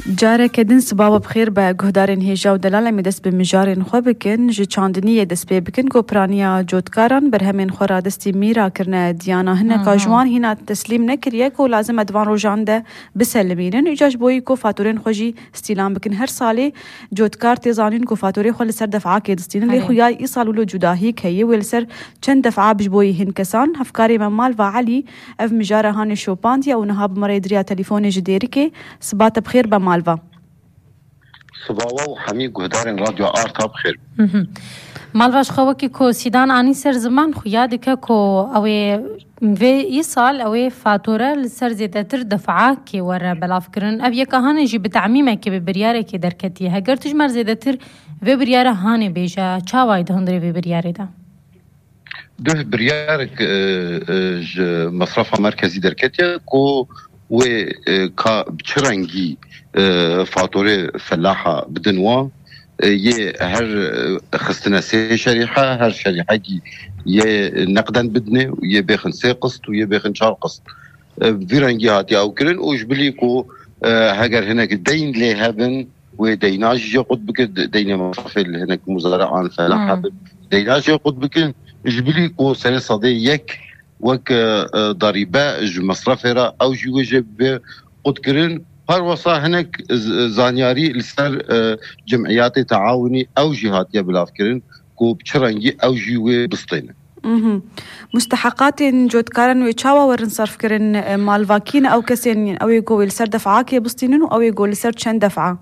جاره کدن سباو بخیر با گهدارن هیجا و دلال میدس به مجارن خو بکن جی چاندنی دس به بکن گوپرانیا جوتکاران بر همین خورا دستی میرا کرنه دیانا هنه کاجوان هینا تسلیم نکریه کو لازم ادوان روجان ده بسلمینن ایجاج بوی کو فاتورین خوجی استیلام بکن هر سالی جوتکار تیزانین کو فاتوری خو لسر دفعه که دستین لی خویا ای سالولو جداهی کی ولسر چند دفعه بجبوی هن کسان هفکاری ممال و علی اف مجاره هان شوپاندیا و نهاب مريدريا تليفون جديري كي سبات بخير بمالفا صباحو وحميد گهدارن راديو آرتا بخير مالفاش خوكي كو سيدان اني سر زمان خيادك كو اوي في ايصال اوي فاتوره لسر زيدتر دفعه كي ورا بلا فكرن ابي كهانه جي بتعميمه كي ببرياره كي دركتي هگر تجمر زيدتر في برياره هاني بيجا چاوايد هندري في برياره دا ده بريارك مصرف مركزي دركتي كو و کا بچرنگی فاتوره فلاحه بدنوا يه هر خستنا سي شريحه هر شريحه يه نقدا بدنه ويه بيخن سي قسط ويه بيخن شار قسط فيرنجي هاتي او كرن وجبليكو هاجر هناك دين لي هبن وديناج يقود بك دين مصرف هناك مزارع عن فلاحه ديناج يقود بك جبليكو سنه صدي يك وك ضريبه مصرفه او جوجب قد كرن هر وصا هناك زانياري لسر جمعيات تعاوني او جهات يبلاف كرن كو بشرنجي او جيوه بسطينه مستحقات جوتكارن ويتشاوا ورن صرف كرن مالفاكين او كسين او يقول لسر دفعاك بسطينن او يقول لسر چند دفعه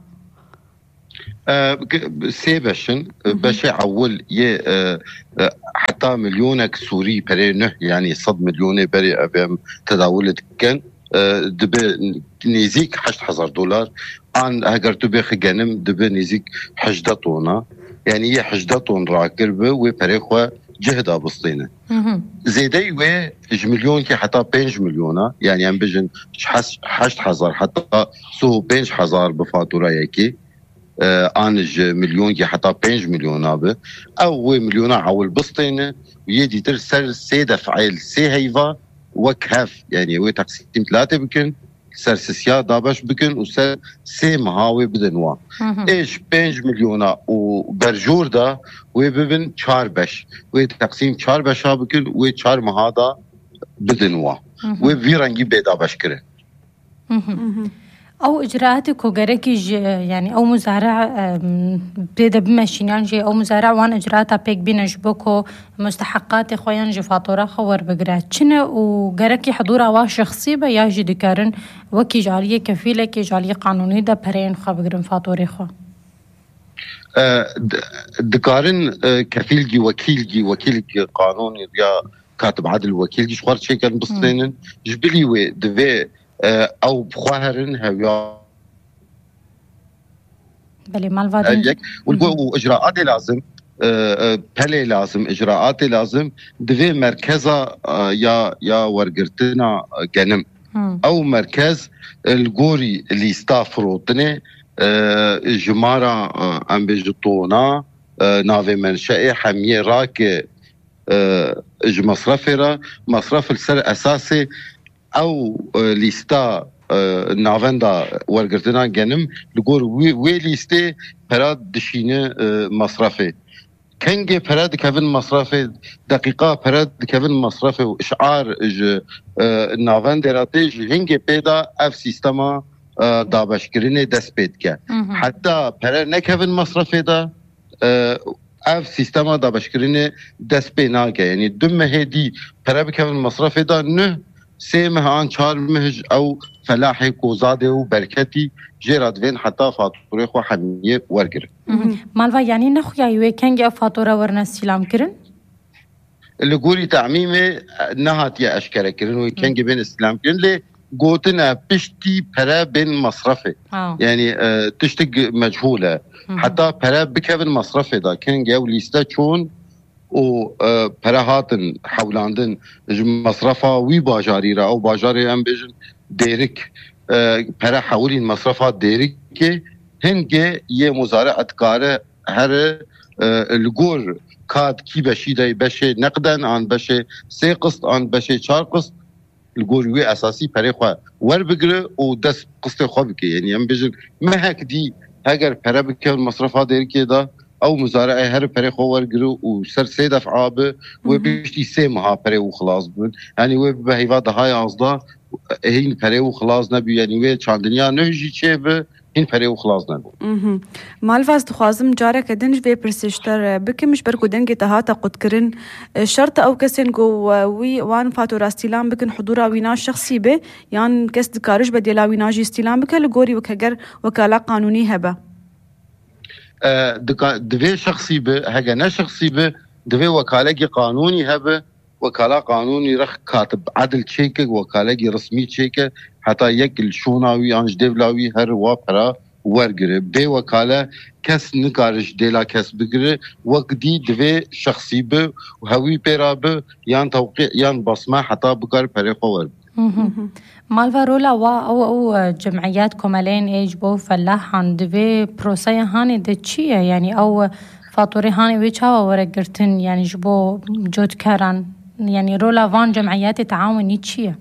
سيبشن باش عول يه حتى مليونك سوري بري يعني صد مليون بري ابيم تداولت كان دبي نيزيك $8,000 عن هاجر تبيخ جنم دبي نيزيك حجدتونا يعني هي حجدتون راكربه وبريخوا جهدا بسطينه زيدي و مليون كي حتى 5 مليون يعني ام بجن 8,000 حتى سو 5,000 بفاتوره يكي آنج مليون كي حتى 5 مليون ابه او مليون عول بسطينه ويدي ترسل سي دفعيل سي هيفا وكهف يعني هو تقسيم 3 بكن سر سيا دابش بكن وسر سي مهاوي بدنوا ايش 5 مليون وبرجور دا وببن 4 بش وتقسيم 4 بشا بكن و4 مهادا بدنوا وفيرنجي بيدا بشكره او اجراءاتك وغيركي يعني او مزارع بيدا بمشينان جي او مزارع وان اجراءاتها بيك بينجبوكو مستحقات خويان جي فاتوره خور بقرات شنو وغيركي حضورها وا شخصي بيا جي دكارن وكي جاليه كفيله كي جاليه قانوني دا برين خو بقرن فاتوري خو دكارن كفيل جي وكيل جي قانوني يا كاتب عدل وكيل جي شوار شي كان بسطينن جبلي و دفي او بخوهرن هويا بلي مالفادين واجراءات لازم بلي لازم اجراءات لازم دفي مركزا يا ورقرتنا جنم او مركز الجوري اللي استافروتني جمارة ام بيجطونا نافي منشأي حمية راك مصرفرة مصرف السر اساسي او لیستا ناوندا ورگرتنا گنم لگور وی لیسته پراد دشینه مصرفه کنگه پراد کفن مصرفه دقیقه پراد کفن مصرفه و اشعار ناوندراته هنگه پیدا اف سیستما دابشکرینه دست پید که حتی پراد نکفن مصرفه دا اف سیستما دابشکرینه دست پید ناکه یعنی دم هدی پراد کفن مصرفه دا نه سيمه عن شار مهج او فلاحي كوزاده وبركتي جيراد فين حتى فاتوره خو حميه ورقر مالوا يعني نخو ياي كانجي فاتوره ورنا استلام كرن اللي قولي تعميمه نهات يا اشكره كرن وكانجي بين استلام كرن لي قوتنا بشتي برا بين مصرفه يعني تشتق مجهوله حتى برا بكفن مصرفه دا كانجي او ليستا چون و پرهاتن حولاندن مصرفا وی باجاری را او باجاری ام بیجن دیرک پره حولین مصرفات دیرک که هنگه یه مزارعت کاره هر الگور کاد کی بشیده بشه نقدن آن بشه 3 قسط آن بشه 4 قسط الجوروي أساسي بريخوا وربقرة ودس قصة خابك يعني هم بيجن ما هيك دي هاجر بربك المصرفات دير كده أو مزارعي هر بريخوا ورقرة وسر سيدة في عابه وبيشتي سيمها بري وخلاص بن يعني وبهيفات هاي أصدا هين بري وخلاص نبي يعني وين شان دنيا نهجي شيبه هين بري وخلاص نبي مالفاز دخوازم جارك دنج في برسيشتر بكمش بركو دنجي تهاتا قد كرن شرط أو كسن جو وي وان فاتورا استيلام بكن حضورا ويناج شخصي به يعني كس دكارش بديلا ويناجي استيلام بك لغوري وكجر وكالة قانوني هبة دفي شخصي به هجا نا شخصي به دفي وكالة قانوني هبة وكالة قانوني رخ كاتب عدل تشيكك وكالة رسمي تشيكك حتى يكل شوناوي انج ديفلاوي هر وابرا ورقره بي وكالة كس نكارش ديلا كس بقره وقدي دفي شخصي به وهوي بيرابه يان توقيع يان بصمة حتى بقار بريخو ورق مالفا رولا او جمعيات كومالين ايج بو فلاح عن دفي بروسيا هاني دتشيه يعني او فاتوري هاني ويتشاوا ورقرتن يعني جبو جود كاران يعني رولا فان جمعيات تعاون نيتشيه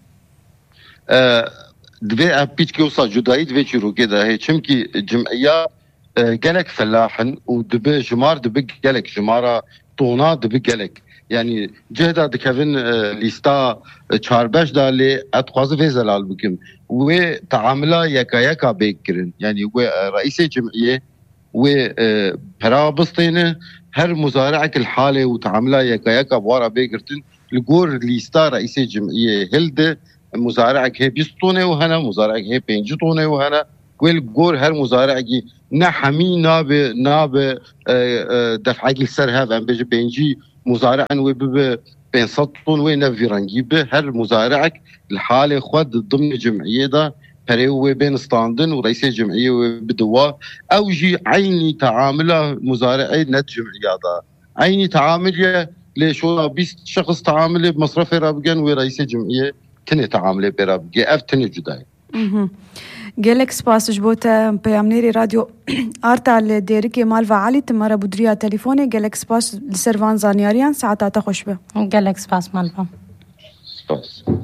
دفي ابيت كيوصا جدايد في شروع كده هي چمكي جمعيات جالك فلاحن ودبي جمار دبي جالك جمارة طونا دبي جالك يعني جهدا دكافن ليستا 4-5 دالي اتخواز في زلال بكم وتعاملا يكا بيكرن يعني ورئيس الجمعية وبرابسطينه هر مزارعك الحالة وتعاملا يكا بوارا بيكرتن لقور ليستا رئيس الجمعية هلده مزارعك هي 20 طونة وهنا مزارعك هي 5 طونة وهنا والجور هر مزارعك نحمي ناب دفعك السر هذا بيجي بينجي مزارعا وبب 500 طن وين فيرانجي به هر مزارعك الحالة خد ضمن جمعية ده بريو بين ستاندن ورئيس الجمعية بدوا أو جي عيني تعامله مزارعي نت جمعية ده عيني تعامله لشو 20 شخص تعامله بمصرف رابجن ورئيس الجمعية تني تعامله برابجي أفتني جداي جالك سباس جبوتا بيامنيري راديو آرتا الديريكي مالفا علي تمارا بودريا تليفوني جالك سباس لسرفان زانياريان ساعتا تخش به جالك سباس مالفا سباس